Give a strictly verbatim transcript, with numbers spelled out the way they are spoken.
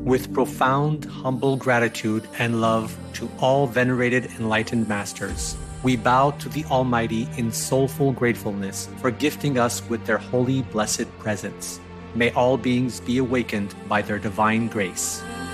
With profound, humble gratitude and love to all venerated enlightened masters, we bow to the Almighty in soulful gratefulness for gifting us with their holy, blessed presence. May all beings be awakened by their divine grace.